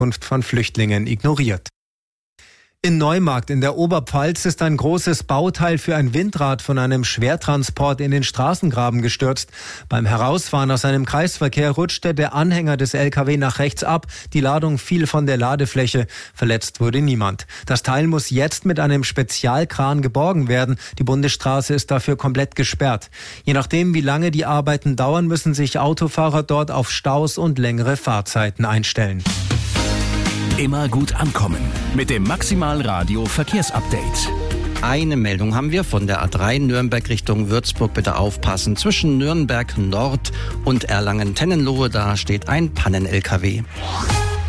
Unterkunft von Flüchtlingen ignoriert. In Neumarkt in der Oberpfalz ist ein großes Bauteil für ein Windrad von einem Schwertransport in den Straßengraben gestürzt. Beim Herausfahren aus einem Kreisverkehr rutschte der Anhänger des LKW nach rechts ab. Die Ladung fiel von der Ladefläche. Verletzt wurde niemand. Das Teil muss jetzt mit einem Spezialkran geborgen werden. Die Bundesstraße ist dafür komplett gesperrt. Je nachdem, wie lange die Arbeiten dauern, müssen sich Autofahrer dort auf Staus und längere Fahrzeiten einstellen. Immer gut ankommen mit dem Maximal Radio Verkehrsupdate. Eine Meldung haben wir von der A3 Nürnberg Richtung Würzburg. Bitte aufpassen. Zwischen Nürnberg Nord und Erlangen-Tennenlohe, da steht ein Pannen-LKW.